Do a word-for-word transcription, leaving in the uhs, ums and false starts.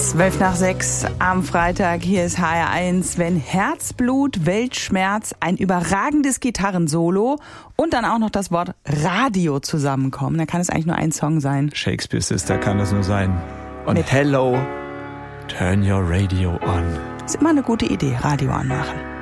Zwölf nach sechs am Freitag, hier ist H R eins. Wenn Herzblut, Weltschmerz, ein überragendes Gitarrensolo und dann auch noch das Wort Radio zusammenkommen, dann kann es eigentlich nur ein Song sein. Shakespeare Sister kann das nur sein. Und Mit Hello, turn your radio on. Ist immer eine gute Idee, Radio anmachen.